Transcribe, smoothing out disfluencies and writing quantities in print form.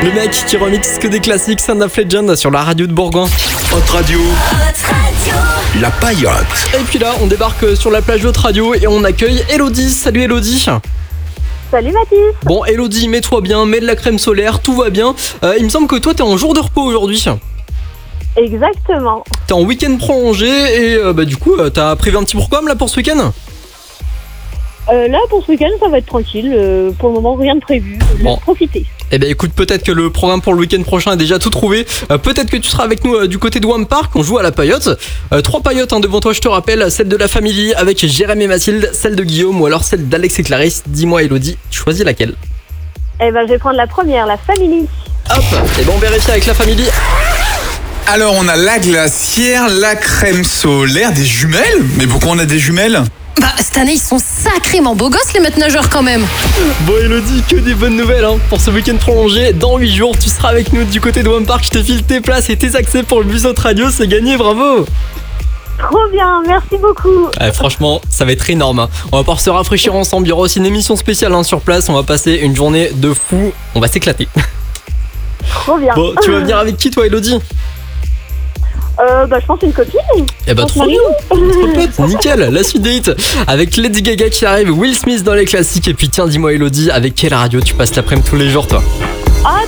Le mec qui remixe que des classiques, Sound of Legend sur la radio de Bourgoin. Hot Radio, la Paillote. Et puis là, on débarque sur la plage de Haute Radio et on accueille Elodie. Salut Elodie. Salut Mathis. Bon Elodie, mets-toi bien, mets de la crème solaire, tout va bien. Il me semble que toi t'es en jour de repos aujourd'hui. Exactement. T'es en week-end prolongé et du coup t'as prévu un petit programme là pour ce week-end? Là pour ce week-end ça va être tranquille, pour le moment rien de prévu, je vais profiter. Eh bien écoute, peut-être que le programme pour le week-end prochain est déjà tout trouvé. Peut-être que tu seras avec nous du côté de Wam Park, on joue à la paillote. 3 paillotes devant toi, je te rappelle, celle de la famille avec Jérémy et Mathilde, celle de Guillaume ou alors celle d'Alex et Clarisse. Dis-moi Elodie, tu choisis laquelle? Eh ben je vais prendre la première, la famille. Hop, et ben on vérifie avec la famille. Alors on a la glacière, la crème solaire, des jumelles. Mais pourquoi on a des jumelles? Bah, cette année, ils sont sacrément beaux gosses, les maîtres nageurs, quand même. Bon, Elodie, que des bonnes nouvelles pour ce week-end prolongé. Dans 8 jours, tu seras avec nous du côté de Wam Park. Je te file tes places et tes accès pour le bus Haute Radio. C'est gagné, bravo. Trop bien, merci beaucoup. Franchement, ça va être énorme. On va pouvoir se rafraîchir ensemble. Il y aura aussi une émission spéciale sur place. On va passer une journée de fou. On va s'éclater. Trop bien. Bon, tu vas venir avec qui, toi, Elodie? Je pense une copine. Eh bah trop bien, trop pote, nickel. La suite des hits avec Lady Gaga qui arrive, Will Smith dans les classiques. Et puis tiens, dis-moi Elodie, avec quelle radio tu passes l'après-midi tous les jours toi?